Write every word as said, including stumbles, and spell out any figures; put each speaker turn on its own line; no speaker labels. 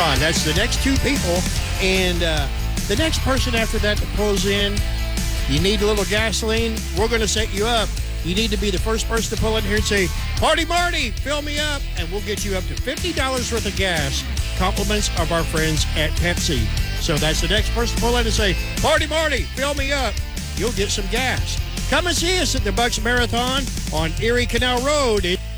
Marathon. That's the next two people. And uh, the next person after that that pulls in, you need a little gasoline, we're going to set you up. You need to be the first person to pull in here and say, Party Marty, fill me up, and we'll get you up to fifty dollars worth of gas. Compliments of our friends at Pepsi. So that's the next person to pull in and say, Party Marty, fill me up. You'll get some gas. Come and see us at the Bucks Marathon on Erie Canal Road.